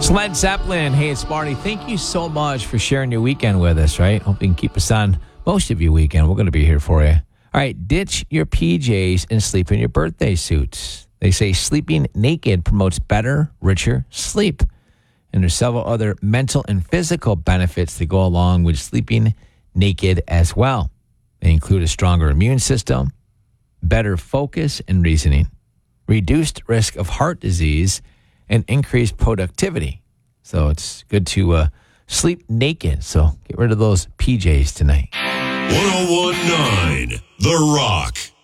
It's Led Zeppelin. Hey, it's Marty. Thank you so much for sharing your weekend with us, right? Hope you can keep us on most of your weekend. We're going to be here for you. All right, ditch your PJs and sleep in your birthday suits. They say sleeping naked promotes better, richer sleep. And there's several other mental and physical benefits that go along with sleeping naked as well. They include a stronger immune system, better focus and reasoning, reduced risk of heart disease, and increased productivity. So it's good to sleep naked. So get rid of those PJs tonight. 101.9 The Rock.